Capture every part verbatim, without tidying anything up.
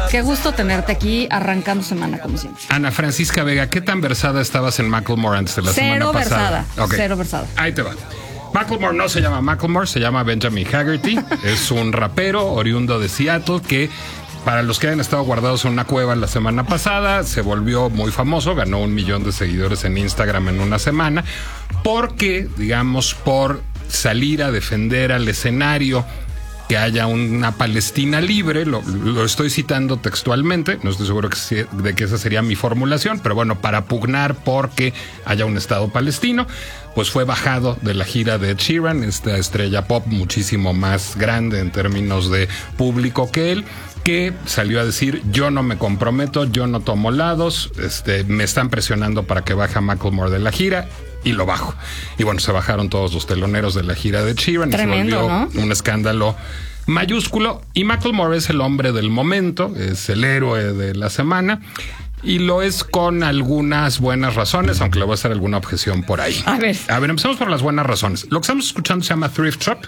Qué gusto tenerte aquí arrancando semana como siempre. Ana Francisca Vega, ¿qué tan versada estabas en Macklemore antes de la Cero semana pasada? Versada, okay. Cero versada. Ahí te va. Macklemore no se llama Macklemore, se llama Benjamin Haggerty. Es un rapero oriundo de Seattle que, para los que hayan estado guardados en una cueva la semana pasada, se volvió muy famoso, ganó un millón de seguidores en Instagram en una semana, porque, digamos, por salir a defender al escenario que haya una Palestina libre, lo, lo estoy citando textualmente, no estoy seguro que, de que esa sería mi formulación, pero bueno, para pugnar porque haya un Estado palestino, pues fue bajado de la gira de Ed Sheeran, esta estrella pop muchísimo más grande en términos de público que él, que salió a decir: yo no me comprometo, yo no tomo lados, este, me están presionando para que baje a Macklemore de la gira y lo bajo. Y bueno, se bajaron todos los teloneros de la gira de Sheeran. Tremendo, y se volvió, ¿no?, un escándalo mayúsculo. Y Macklemore es el hombre del momento, es el héroe de la semana. Y lo es con algunas buenas razones, aunque le voy a hacer alguna objeción por ahí. A ver. A ver, empezamos por las buenas razones. Lo que estamos escuchando se llama Thrift Shop.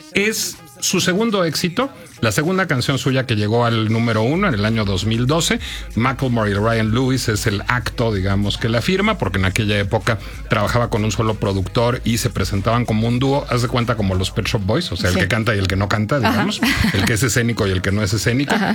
Es su segundo éxito, la segunda canción suya que llegó al número uno en el año dos mil doce. Macklemore y Ryan Lewis es el acto, digamos, que la firma, porque en aquella época trabajaba con un solo productor y se presentaban como un dúo, haz de cuenta como los Pet Shop Boys, o sea, sí, el que canta y el que no canta, digamos, ajá, el que es escénico y el que no es escénico. Ajá.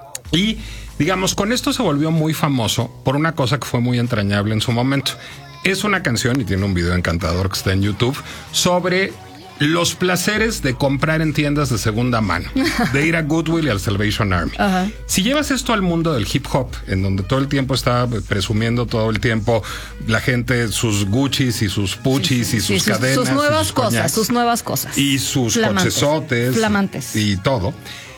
Y, digamos, con esto se volvió muy famoso por una cosa que fue muy entrañable en su momento. Es una canción, y tiene un video encantador que está en YouTube, sobre los placeres de comprar en tiendas de segunda mano, de ir a Goodwill y al Salvation Army. Ajá. Si llevas esto al mundo del hip hop, en donde todo el tiempo está presumiendo todo el tiempo la gente sus Gucci's y sus Puchis, sí, sí, y sus, sí, sus cadenas, sus nuevas sus cosas, coñacs, sus nuevas cosas y sus flamantes, cochesotes, flamantes y todo,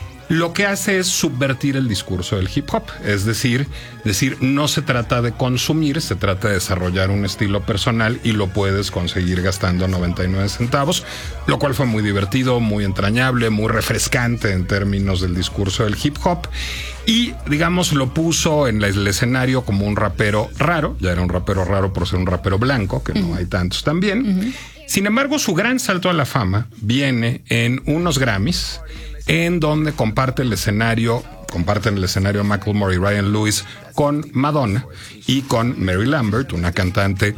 lo que hace es subvertir el discurso del hip hop. Es decir, decir, no se trata de consumir, se trata de desarrollar un estilo personal y lo puedes conseguir gastando noventa y nueve centavos, lo cual fue muy divertido, muy entrañable, muy refrescante en términos del discurso del hip hop. Y, digamos, lo puso en el escenario como un rapero raro. Ya era un rapero raro por ser un rapero blanco, que no uh-huh. hay tantos también. Uh-huh. Sin embargo, su gran salto a la fama viene en unos Grammys, en donde comparte el escenario, comparten el escenario Macklemore y Ryan Lewis con Madonna y con Mary Lambert, una cantante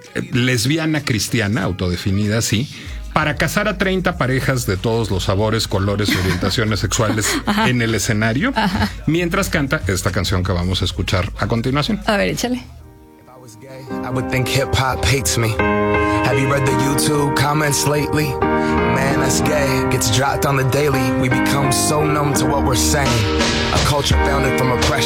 lesbiana cristiana, autodefinida así, para casar a treinta parejas de todos los sabores, colores y orientaciones sexuales ajá. en el escenario, ajá. mientras canta esta canción que vamos a escuchar a continuación. A ver, échale. I would think hip-hop hates me. Have you read the YouTube comments lately? Man, that's gay. Gets dropped on the daily. We become so numb to what we're saying. A culture founded from oppression.